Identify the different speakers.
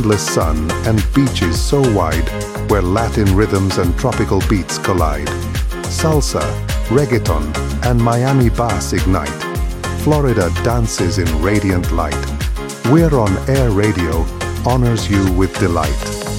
Speaker 1: endless sun and beaches so wide where Latin rhythms and tropical beats collide. Salsa, reggaeton, and Miami bass ignite. Florida dances in radiant light. We're on Air Radio, honors you with delight.